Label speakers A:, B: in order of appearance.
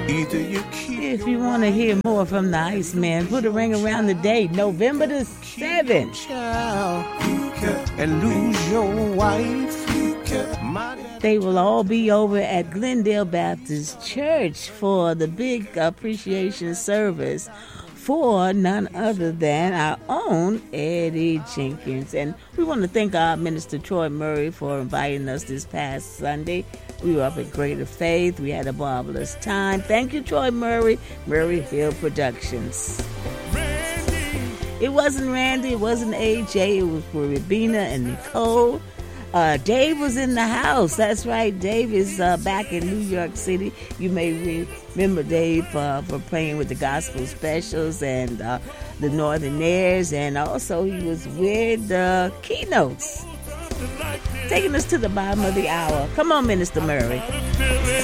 A: Either you keep
B: If you want to hear more from the Iceman, put a ring around the date, November the 7th.
A: child and lose your wife.
B: They will all be over at Glendale Baptist Church for the big appreciation service for none other than our own Eddie Jenkins. And we want to thank our Minister Troy Murray for inviting us this past Sunday. We were up at Greater Faith. We had a marvelous time. Thank you, Troy Murray, Murray Hill Productions. It wasn't Randy, it wasn't AJ, it was for Rabina and Nicole. Dave was in the house. That's right. Dave is back in New York City. You may remember Dave for playing with the gospel specials and the Northernaires, and also he was with the Keynotes. Taking us to the bottom of the hour. Come on, Minister Murray.